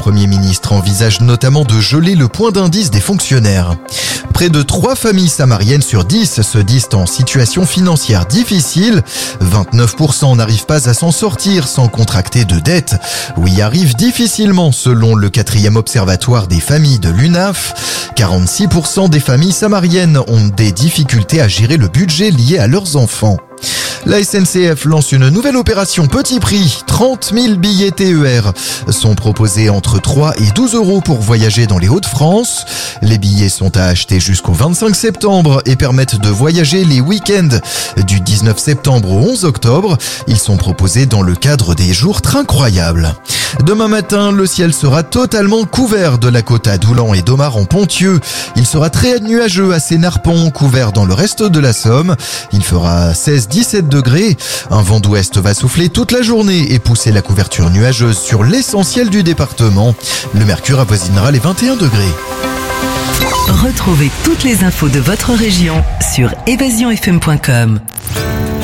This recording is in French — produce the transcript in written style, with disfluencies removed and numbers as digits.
Premier ministre envisage notamment de geler le point d'indice des fonctionnaires. Près de 3 familles samariennes sur 10 se disent en situation financière difficile. 29% n'arrivent pas à s'en sortir sans contracter de dettes, ou y arrivent difficilement selon le 4e observatoire des familles de l'UNAF. 46% des familles samariennes ont des difficultés à gérer le budget lié à leurs enfants. La SNCF lance une nouvelle opération petit prix. 30 000 billets TER sont proposés entre 3 et 12 euros pour voyager dans les Hauts-de-France. Les billets sont à acheter jusqu'au 25 septembre et permettent de voyager les week-ends du 19 septembre au 11 octobre. Ils sont proposés dans le cadre des jours Trincroyables. Demain matin, le ciel sera totalement couvert de la côte à Doulan et d'Omar en Ponthieu. Il sera très nuageux à Sénarpon, couvert dans le reste de la Somme. Il fera 16-17 degrés. Un vent d'ouest va souffler toute la journée et pousser la couverture nuageuse sur l'essentiel du département. Le mercure avoisinera les 21 degrés. Retrouvez toutes les infos de votre région sur evasionfm.com.